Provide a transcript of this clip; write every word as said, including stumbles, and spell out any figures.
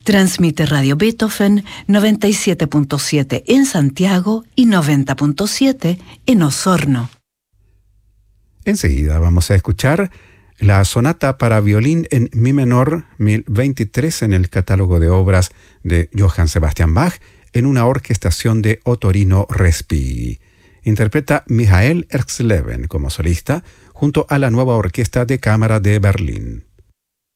Transmite Radio Beethoven noventa y siete punto siete en Santiago y noventa punto siete en Osorno. Enseguida vamos a escuchar la sonata para violín en mi menor mil veintitrés en el catálogo de obras de Johann Sebastian Bach en una orquestación de Ottorino Respighi. Interpreta Michael Erxleben como solista junto a la nueva Orquesta de Cámara de Berlín.